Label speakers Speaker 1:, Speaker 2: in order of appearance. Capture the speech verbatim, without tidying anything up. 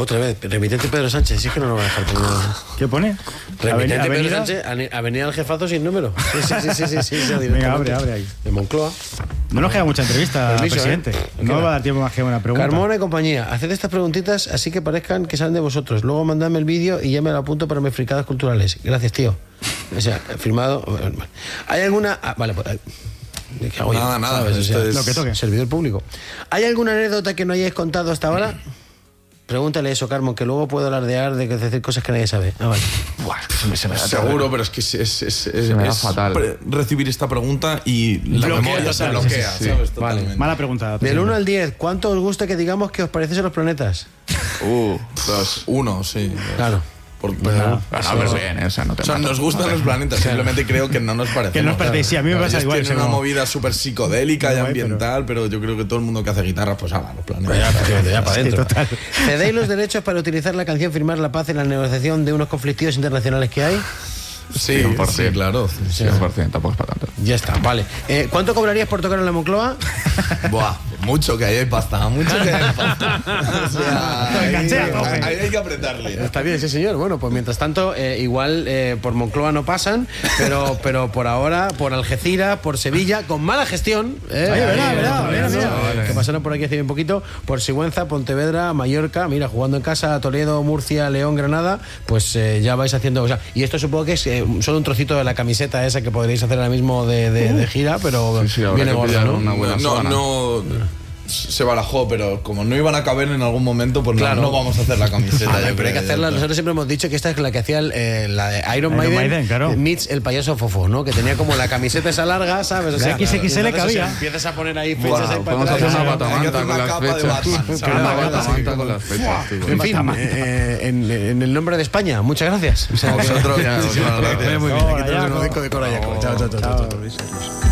Speaker 1: Otra vez, remitente Pedro Sánchez, sí que no lo va a dejar terminar.
Speaker 2: ¿Qué pone?
Speaker 1: Remitente
Speaker 2: Avenida-
Speaker 1: Pedro Sánchez, Avenida del Jefazo sin número. Sí, sí, sí, sí, sí, sí, sí,
Speaker 2: Venga, abre, abre ahí.
Speaker 1: De Moncloa.
Speaker 2: No nos queda mucha entrevista,
Speaker 1: Permiso,
Speaker 2: presidente.
Speaker 1: ¿eh?
Speaker 2: No va a dar tiempo más que una pregunta.
Speaker 1: Carmona y compañía, haced estas preguntitas así que parezcan que salen de vosotros. Luego mandadme el vídeo y ya me lo apunto para mis fricadas culturales. Gracias, tío. O sea, firmado. ¿Hay alguna...? Ah, vale, pues... ¿Qué hago yo?
Speaker 3: Nada, nada,
Speaker 1: ¿Sabes? O sea,
Speaker 3: esto es-
Speaker 2: Lo que toque.
Speaker 1: servidor público. ¿Hay alguna anécdota que no hayáis contado hasta ahora? Pregúntale eso, Carmon, que luego puedo alardear de decir cosas que nadie sabe. Ah, vale.
Speaker 4: Buah, se me da
Speaker 3: Seguro, pero es que es, es, es, es-
Speaker 4: Se me da
Speaker 3: es
Speaker 4: fatal.
Speaker 3: pre- recibir esta pregunta y la
Speaker 2: Bloquea
Speaker 3: memoria se
Speaker 2: total,
Speaker 3: bloquea,
Speaker 4: sí, sí, sí.
Speaker 3: ¿sabes?
Speaker 1: Vale.
Speaker 3: Totalmente.
Speaker 2: Mala pregunta.
Speaker 1: Del
Speaker 2: presidente.
Speaker 1: uno al diez, ¿cuánto os gusta que digamos que os parecen los planetas?
Speaker 4: Uh,
Speaker 3: Dos, uno, sí.
Speaker 1: Claro.
Speaker 3: Por-
Speaker 2: Nada.
Speaker 4: bueno, a ver bien, ¿eh? O sea, no te
Speaker 3: O sea,
Speaker 4: mato,
Speaker 3: nos gustan
Speaker 4: no te-
Speaker 3: los planetas, simplemente creo que no nos parecen.
Speaker 2: Que no os parecéis, sí, a mí me pasa igual,
Speaker 3: Tiene una
Speaker 2: seguro.
Speaker 3: movida súper psicodélica y
Speaker 2: Guay,
Speaker 3: ambiental, pero... yo creo que todo el mundo que hace guitarra, pues ama los planetas.
Speaker 1: Ya, efectivamente, ya para
Speaker 2: Sí,
Speaker 1: adentro.
Speaker 2: total.
Speaker 1: ¿Cedéis los derechos para utilizar la canción Firmar la Paz en la negociación de unos conflictivos internacionales que hay?
Speaker 3: Sí,
Speaker 4: cien por
Speaker 3: sí,
Speaker 4: ciento.
Speaker 3: claro.
Speaker 4: cien por ciento, tampoco es para tanto.
Speaker 1: Ya está, vale. Eh, ¿Cuánto cobrarías por tocar en la Moncloa?
Speaker 3: Buah, mucho que ahí hay pasta, mucho que hay pasta. O sea, ahí,
Speaker 2: Enganché a tope.
Speaker 3: ahí hay que apretarle.
Speaker 1: Está bien, sí, señor. Bueno, pues mientras tanto, eh, igual eh, por Moncloa no pasan, pero, pero por ahora, por Algeciras, por Sevilla, con mala gestión. Eh,
Speaker 2: Oye, verdad,
Speaker 1: ahí,
Speaker 2: verdad,
Speaker 1: eh,
Speaker 2: verdad,
Speaker 1: eh,
Speaker 4: verdad.
Speaker 1: que pasaron por aquí hace bien poquito, por Sigüenza, Pontevedra, Mallorca, mira, jugando en casa, Toledo, Murcia, León, Granada, pues eh, ya vais haciendo. O sea, y esto supongo que es eh, solo un trocito de la camiseta esa que podréis hacer ahora mismo de, de, de gira, pero
Speaker 4: Sí, sí, habrá
Speaker 1: viene
Speaker 4: que
Speaker 1: gorda,
Speaker 4: pillar
Speaker 1: ¿no?
Speaker 4: una buena
Speaker 3: No,
Speaker 4: zona.
Speaker 3: no, se barajó, pero como no iban a caber en algún momento, pues no-
Speaker 1: Claro.
Speaker 3: no, vamos a hacer la camiseta.
Speaker 1: A ver,
Speaker 3: yo
Speaker 1: pero hay que
Speaker 3: creo,
Speaker 1: hacerla.
Speaker 3: ya está.
Speaker 1: Nosotros siempre hemos dicho que esta es la que hacía el, eh, la de Iron,
Speaker 2: Iron
Speaker 1: Maiden,
Speaker 2: Maiden, claro.
Speaker 1: meets el payaso Fofo, ¿no? Que tenía como la camiseta esa larga, ¿sabes? O
Speaker 2: La X X L
Speaker 1: entonces,
Speaker 2: cabía.
Speaker 1: o sea, empiezas a poner ahí fechas
Speaker 4: Buah,
Speaker 1: ahí para
Speaker 4: podemos
Speaker 1: atrás.
Speaker 4: hacer una
Speaker 3: Hay que
Speaker 4: batamanta
Speaker 3: hacer
Speaker 4: con
Speaker 3: una
Speaker 4: las
Speaker 3: capa de
Speaker 4: fechas.
Speaker 3: Batman, ¿sabes?
Speaker 4: Una
Speaker 3: Una
Speaker 4: batamanta con las fechas, tío.
Speaker 1: En fin, eh, eh, en, en el nombre de España, muchas gracias. O sea,
Speaker 3: A vosotros,
Speaker 4: Ya,
Speaker 3: muchísimas
Speaker 4: claro,
Speaker 3: gracias.
Speaker 1: muy bien.
Speaker 2: Cora
Speaker 1: Aquí tenemos
Speaker 2: Yaco.
Speaker 1: un disco de Cora Yaco. Chao, chao, chao, chao.
Speaker 2: Chao, Luis.